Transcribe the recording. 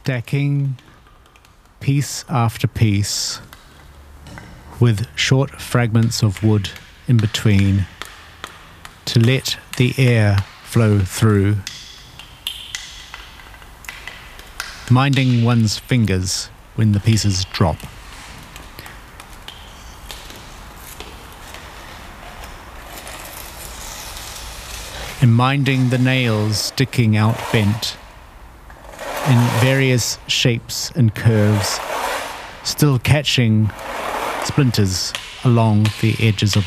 stacking piece after piece with short fragments of wood in between to let the air flow through, minding one's fingers when the pieces drop. And minding the nails sticking out bent in various shapes and curves, still catching splinters along the edges of